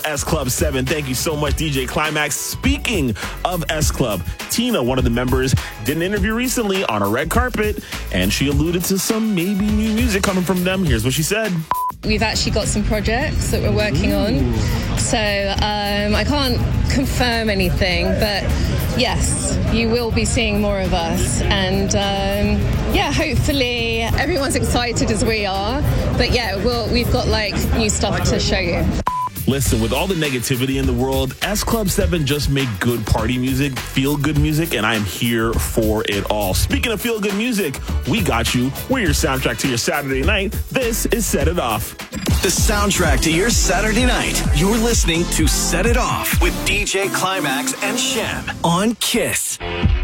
S Club 7. Thank you so much, DJ Climax. Speaking of S Club, Tina, one of the members, did an interview recently on a red carpet, and she alluded to some maybe new music coming from them. Here's what she said. We've actually got some projects that we're working on. So I can't confirm anything, but yes, you will be seeing more of us. And hopefully everyone's excited as we are. But yeah, we've got new stuff to show you. Listen, with all the negativity in the world, S Club 7 just make good party music, feel good music, and I'm here for it all. Speaking of feel good music, we got you. We're your soundtrack to your Saturday night. This is Set It Off. The soundtrack to your Saturday night. You're listening to Set It Off with DJ Climax and Shem on KISS.